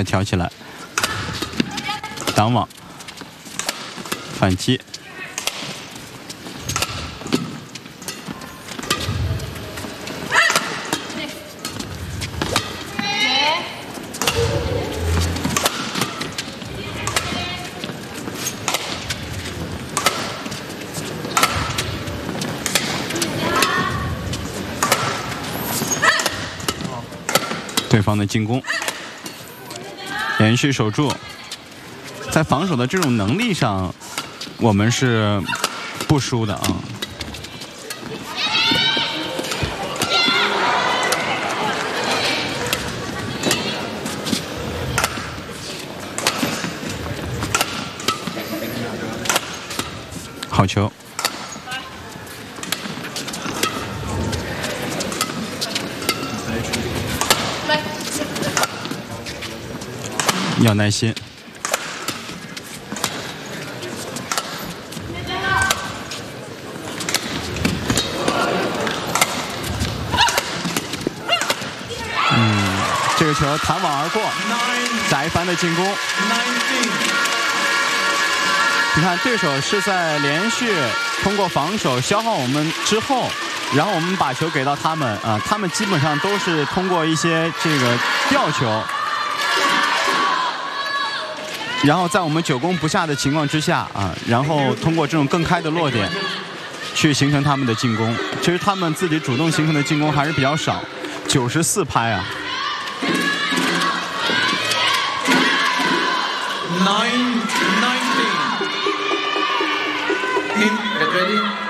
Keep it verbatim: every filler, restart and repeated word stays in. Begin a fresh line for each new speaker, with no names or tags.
再挑起来，挡网，反击。 对方的进攻，连续守住，在防守的这种能力上，我们是不输的啊。好球！ 要耐心。嗯，这个球弹网而过，翟一帆的进攻。你看，对手是在连续通过防守消耗我们之后，然后我们把球给到他们啊、呃，他们基本上都是通过一些这个吊球。 然后在我们久攻不下的情况之下啊，然后通过这种更开的落点，去形成他们的进攻。其实他们自己主动形成的进攻还是比较少，九十四拍啊。
Nine nineteen. Hit, get ready.